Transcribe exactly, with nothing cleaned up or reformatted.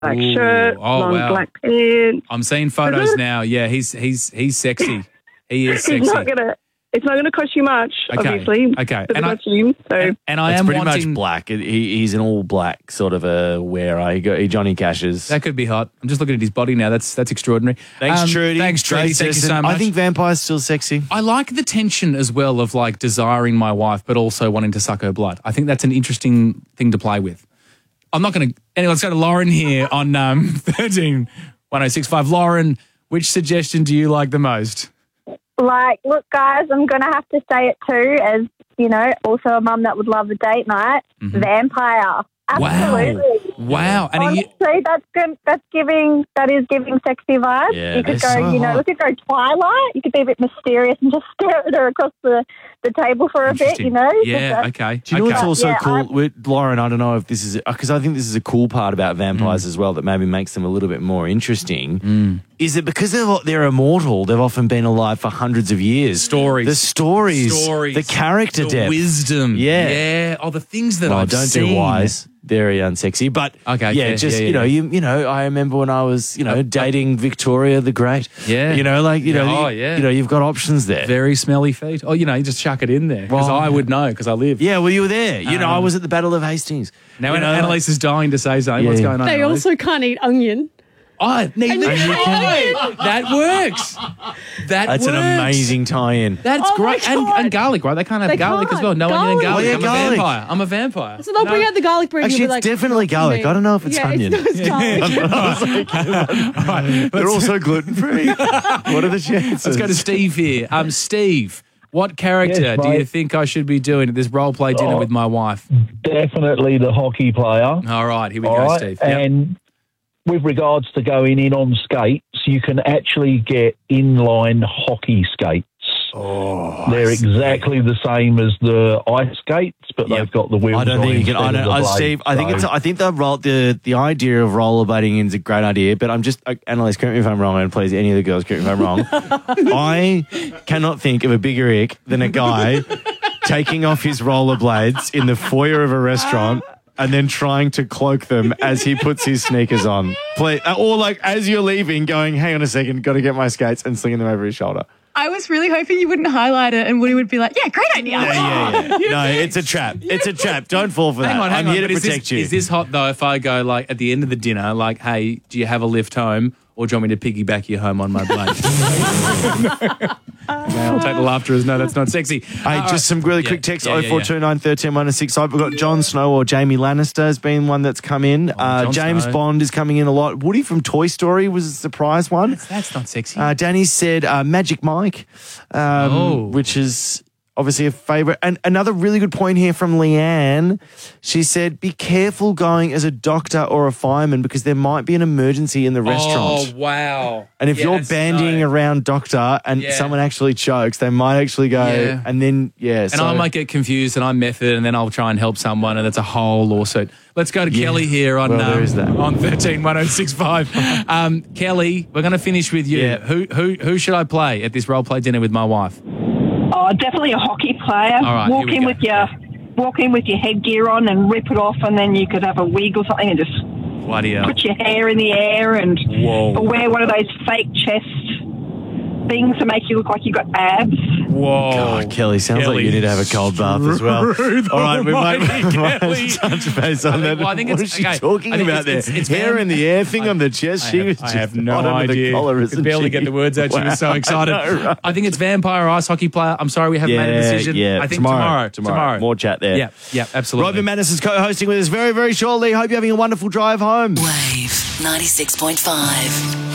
black Ooh. shirt, Oh, long wow. black pants. I'm seeing photos now. Yeah, he's he's he's sexy. He is sexy. He's not gonna. It's not going to cost you much, Okay, obviously. okay. For the And I- costume, so And, and I It's am pretty wanting. much black. It, he, he's an all black sort of a wearer. He, got, he Johnny Cashes. That could be hot. I'm just looking at his body now. That's that's extraordinary. Thanks, Um, Trudy. Thanks, Trudy. Great Thank you session. so much. I think Vampire's still sexy. I like the tension as well of like desiring my wife, but also wanting to suck her blood. I think that's an interesting thing to play with. I'm not going to. Anyway, let's go to Lauren here on um, thirteen one oh six five. Lauren, which suggestion do you like the most? Like, look, guys, I'm going to have to say it too, as, you know, also a mum that would love a date night. Mm-hmm. Vampire. Absolutely. Wow. Wow. And are you, Honestly, that's good. That's giving. That is giving sexy vibes. Yeah, you could they're go. so you know, hot. we could go Twilight. You could be a bit mysterious and just stare at her across the, the table for a bit. Interesting. You know. Yeah, Just, uh, okay. Do you know okay. what's also Yeah, cool? I- With Lauren, I don't know if this is because I think this is a cool part about vampires as well that maybe makes them a little bit more interesting. Is that because they're they're immortal? They've often been alive for hundreds of years. Stories. the stories, Stories. the character the depth, wisdom. Yeah. Yeah. Oh, the things that Well, I've don't seen. do wise. Very unsexy, but Okay, yeah, yeah, just yeah, you know, yeah. you you know, I remember when I was you know dating Victoria the Great. Yeah. you know, like you know, Oh, you, yeah. you know, you've got options there. Very smelly feet. Oh, you know, you just chuck it in there because Well, I would know because I live. Yeah, well, you were there. You know, I Um, was at the Battle of Hastings. Now, you know, Annalise is dying to say something. Yeah, What's yeah. going on? They Annalise? also can't eat onion. Oh, neither And you can I. That works. That That's works. an amazing tie-in. That's Oh my great. And, God. and garlic, right? They can't have They garlic as can't. well. No onion and Garlic. garlic. Oh, yeah, I'm garlic. a vampire. I'm a vampire. So they'll bring No. out the garlic bread. and Actually, you'll be it's like, definitely garlic. "Me." I don't know if it's yeah, onion. It's, no, it's garlic. All right, They're let's, also gluten-free. What are the chances? let's go to Steve here. Um, Steve, what character Yes, do you mate. think I should be doing at this role play dinner Oh. with my wife? Definitely the hockey player. All right, here we All go, right, Steve. Yep. and with regards to going in on skates, you can actually get inline hockey skates. Oh, They're exactly the same as the ice skates, but Yep. they've got the wheels. I don't on think you can. I instead don't, of the I, blades, Steve, I think so- it's. I think the roll, the the idea of rollerblading is a great idea, but I'm just, uh, Annalise, correct me if I'm wrong, and please, any of the girls, correct me if I'm wrong. I cannot think of a bigger ick than a guy taking off his rollerblades in the foyer of a restaurant and then trying to cloak them as he puts his sneakers on. Please, uh, or like as you're leaving, going, "Hang on a second, got to get my skates," and slinging them over his shoulder. I was really hoping you wouldn't highlight it and Woody would be like, yeah, great idea. Yeah, yeah, yeah. No, it's a trap. It's a trap. Don't fall for that. Hang on, hang I'm on. here but to is protect this, you. Is this hot though? If I go like at the end of the dinner, like, hey, do you have a lift home, or do you want me to piggyback you home on my blade? I'll take the laughter as no, that's not sexy. Hey, Uh, just some really yeah, quick text, yeah, oh yeah, four two nine, one three one oh six five. We've got Jon Snow or Jamie Lannister has been one that's come in. uh, Jon James Snow. Bond is coming in a lot. Woody from Toy Story was a surprise one. That's not sexy. Uh, Danny said uh, Magic Mike, um, Oh. which is obviously a favourite. And another really good point here from Leanne. She said, be careful going as a doctor or a fireman because there might be an emergency in the restaurant. Oh, wow. And if you're Yes, bandying no. around doctor and Yeah. someone actually chokes, they might actually go, Yeah. and then, yeah. And so, I might get confused and I'm method and then I'll try and help someone and it's a whole lawsuit. Let's go to Yeah. Kelly here on Well, there um, is that. on thirteen one oh six five. um, Kelly, we're going to finish with you. Yeah. Who who who should I play at this role play dinner with my wife? Oh, definitely a hockey player. All right, walk here we in go. with your walk in with your headgear on and rip it off, and then you could have a wig or something and just Bloody hell. put your hair in the air and Whoa. or wear one of those fake chest things to make you look like you got abs. Whoa. God, Kelly, sounds Kelly, like you need to have a cold bath as well. smooth All right, we might, almighty we might Kelly. touch base on I think- that. well, I think what it's- is she okay, talking I think about it's- there? it's- it's Hair Van- in the air thing I- on the chest. I she have, was I just have no bottom of the idea. collar, Could isn't barely she? get the words out. She was so Wow. excited. I know, right? I think it's vampire ice hockey player. I'm sorry we haven't made a Yeah, decision. yeah. I think Tomorrow, tomorrow. tomorrow. More chat there. Yeah, yeah, absolutely. Robin Madison's co-hosting with us very, very shortly. Hope you're having a wonderful drive home. Wave ninety-six point five.